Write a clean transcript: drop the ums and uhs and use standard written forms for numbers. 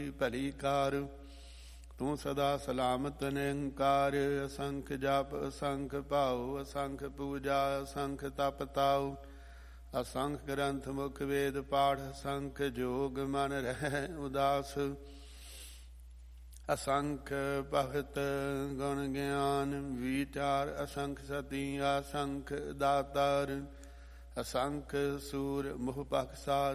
ਭਲੀ ਕਾਰ। ਤੂੰ ਸਦਾ ਸਲਾਮਤ ਨਿਰੰਕਾਰ। ਅਸੰਖ ਜਪ ਅਸੰਖ ਭਾਉ, ਅਸੰਖ ਪੂਜਾ ਅਸੰਖ ਤਪ ਤਾਉ। ਅਸੰਖ ਗ੍ਰੰਥ ਮੁਖ ਵੇਦ ਪਾਠ, ਅਸੰਖ ਜੋਗ ਮਨ ਰਹਿ ਉਦਾਸ। ਅਸੰਖ ਭਗਤ ਗੁਣ ਗਿਆਨ ਵਿਚਾਰ, ਅਸੰਖ ਸਤੀ ਅਸੰਖ ਦਾਤਾਰ। ਅਸੰਖ ਸੂਰ ਮੁਹ ਬਖਸਾਰ,